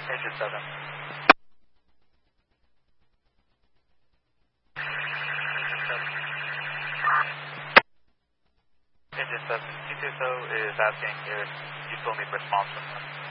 Major 7. Major 7. Major 7. T2SO is asking if you still need response from them.